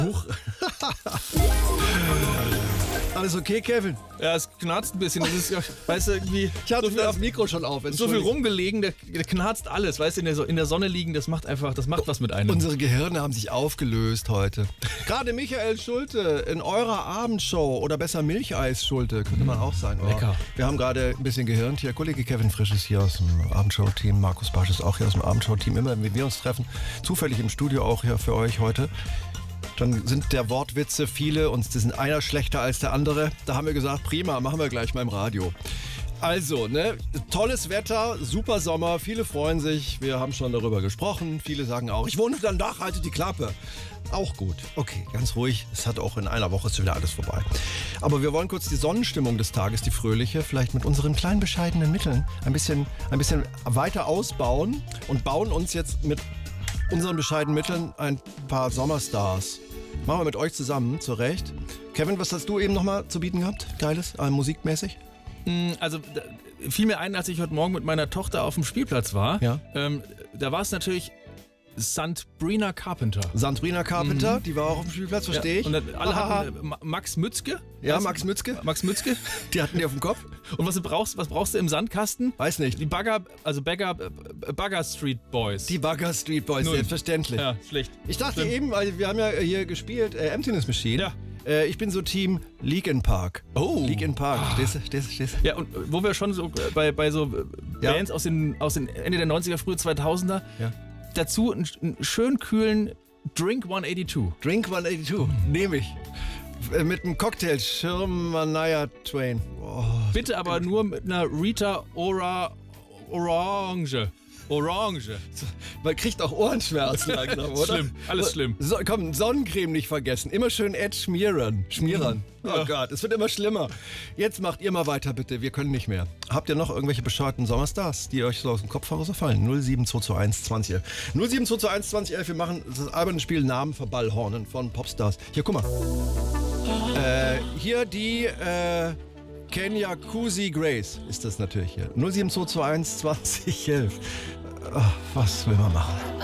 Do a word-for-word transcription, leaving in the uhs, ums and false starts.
Huch. Alles okay, Kevin? Ja, es knarzt ein bisschen. Das ist, weißt du, irgendwie. Ich hatte so viel, das Mikro schon auf. so viel rumgelegen, der, der knarzt alles. Weißt du, in der, in der Sonne liegen, das macht einfach, das macht was mit einem. Unsere Gehirne haben sich aufgelöst heute. Gerade Michael Schulte in eurer Abendshow oder besser Milcheis Schulte, könnte man auch sagen. Lecker. Wir haben gerade ein bisschen gehirnt hier. Kollege Kevin Frisch ist hier aus dem Abendshow-Team. Markus Barsch ist auch hier aus dem Abendshow-Team. Immer wenn wir uns treffen, zufällig im Studio auch hier für euch heute. Dann sind der Wortwitze viele und die sind einer schlechter als der andere. Da haben wir gesagt, prima, machen wir gleich mal im Radio. Also, ne, tolles Wetter, super Sommer, viele freuen sich. Wir haben schon darüber gesprochen. Viele sagen auch, ich wohne unter dem Dach, haltet die Klappe. Auch gut. Okay, ganz ruhig. Es hat auch in einer Woche ist wieder alles vorbei. Aber wir wollen kurz die Sonnenstimmung des Tages, die fröhliche, vielleicht mit unseren kleinen bescheidenen Mitteln ein bisschen, ein bisschen weiter ausbauen und bauen uns jetzt mit unseren bescheidenen Mitteln ein paar Sommerstars. Machen wir mit euch zusammen, zurecht. Kevin, was hast du eben nochmal zu bieten gehabt? Geiles, äh, musikmäßig? Also da fiel mir ein, als ich heute Morgen mit meiner Tochter auf dem Spielplatz war. Ja. Ähm, da war es natürlich Sabrina Carpenter. Sabrina Carpenter, mhm. Die war auch auf dem Spielplatz, verstehe ich. Und dann alle hatten äh, Max Mützke. Ja, weißt, Max Mützke. Max Mützke. Die hatten die auf dem Kopf. Und was du brauchst, was brauchst du im Sandkasten? Weiß nicht. Die Bagger, also Bagger, Bagger Street Boys. Die Bagger Street Boys, Nun. Selbstverständlich. Ja, schlecht. Ich dachte Schlimm. eben, weil wir haben ja hier gespielt, äh, Emptiness Machine. Ja. Äh, ich bin so Team League in Park. Oh. League in Park. Stehst du, stehst du, stehst du? Ja, und wo wir schon so bei, bei so Ja. Bands aus den, aus den Ende der neunziger, frühe zweitausender, Ja. dazu einen, einen schön kühlen Drink hundertzweiundachtzig. Drink hundertzweiundachtzig, nehme ich. Äh, Mit einem Cocktail, Shania Twain. Oh. Bitte aber nur mit einer Rita Ora Orange. Orange. Man kriegt auch Ohrenschmerzen langsam, oder? Schlimm, alles schlimm. So, komm, Sonnencreme nicht vergessen. Immer schön Ed schmieren. Schmierern. Oh Ja. Gott, es wird immer schlimmer. Jetzt macht ihr mal weiter, bitte. Wir können nicht mehr. Habt ihr noch irgendwelche bescheuerten Sommerstars, die euch so aus dem Kopf herausfallen? null sieben zwei zwei eins zwanzig elf. null sieben zwei zwei eins zwanzig elf. Wir machen das alberne Spiel Namen verballhornen von Popstars. Hier, guck mal. Äh, hier die äh, Kenya Kusi Grace ist das natürlich hier. null sieben zwei zwei eins zwanzig elf. Ach, was will man machen?